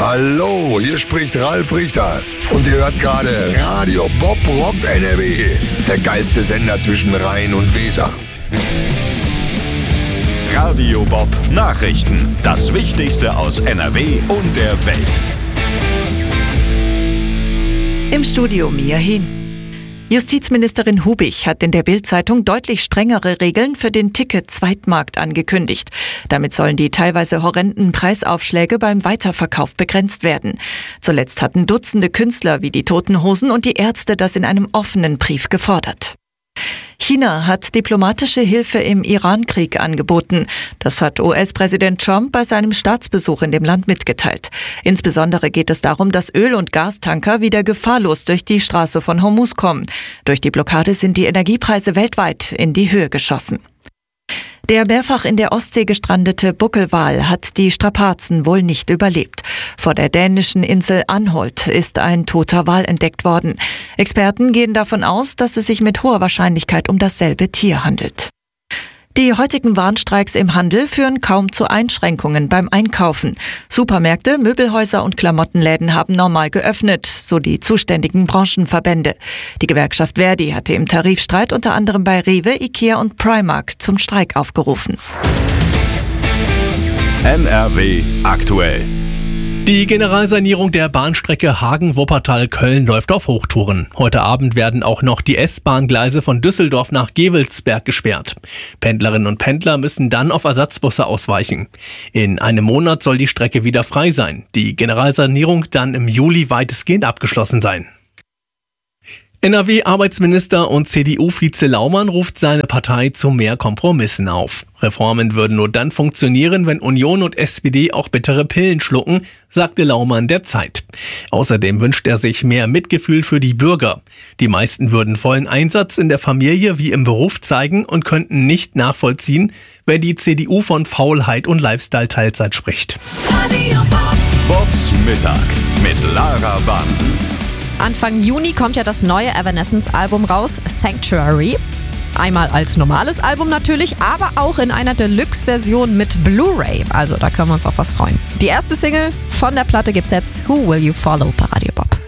Hallo, hier spricht Ralf Richter. Und ihr hört gerade Radio Bob rockt NRW. Der geilste Sender zwischen Rhein und Weser. Radio Bob Nachrichten. Das Wichtigste aus NRW und der Welt. Im Studio Mia Hin. Justizministerin Hubich hat in der Bild-Zeitung deutlich strengere Regeln für den Ticket-Zweitmarkt angekündigt. Damit sollen die teilweise horrenden Preisaufschläge beim Weiterverkauf begrenzt werden. Zuletzt hatten Dutzende Künstler wie die Toten Hosen und die Ärzte das in einem offenen Brief gefordert. China hat diplomatische Hilfe im Iran-Krieg angeboten. Das hat US-Präsident Trump bei seinem Staatsbesuch in dem Land mitgeteilt. Insbesondere geht es darum, dass Öl- und Gastanker wieder gefahrlos durch die Straße von Hormuz kommen. Durch die Blockade sind die Energiepreise weltweit in die Höhe geschossen. Der mehrfach in der Ostsee gestrandete Buckelwal hat die Strapazen wohl nicht überlebt. Vor der dänischen Insel Anholt ist ein toter Wal entdeckt worden. Experten gehen davon aus, dass es sich mit hoher Wahrscheinlichkeit um dasselbe Tier handelt. Die heutigen Warnstreiks im Handel führen kaum zu Einschränkungen beim Einkaufen. Supermärkte, Möbelhäuser und Klamottenläden haben normal geöffnet, so die zuständigen Branchenverbände. Die Gewerkschaft Verdi hatte im Tarifstreit unter anderem bei Rewe, Ikea und Primark zum Streik aufgerufen. NRW aktuell. Die Generalsanierung der Bahnstrecke Hagen-Wuppertal-Köln läuft auf Hochtouren. Heute Abend werden auch noch die S-Bahn-Gleise von Düsseldorf nach Gevelsberg gesperrt. Pendlerinnen und Pendler müssen dann auf Ersatzbusse ausweichen. In einem Monat soll die Strecke wieder frei sein. Die Generalsanierung dann im Juli weitestgehend abgeschlossen sein. NRW-Arbeitsminister und CDU-Vize Laumann ruft seine Partei zu mehr Kompromissen auf. Reformen würden nur dann funktionieren, wenn Union und SPD auch bittere Pillen schlucken, sagte Laumann der Zeit. Außerdem wünscht er sich mehr Mitgefühl für die Bürger. Die meisten würden vollen Einsatz in der Familie wie im Beruf zeigen und könnten nicht nachvollziehen, wenn die CDU von Faulheit und Lifestyle-Teilzeit spricht. Bobs Mittag mit Lara Bansen. Anfang Juni kommt ja das neue Evanescence-Album raus, Sanctuary. Einmal als normales Album natürlich, aber auch in einer Deluxe-Version mit Blu-ray. Also da können wir uns auf was freuen. Die erste Single von der Platte gibt's jetzt, Who Will You Follow bei Radio Bob.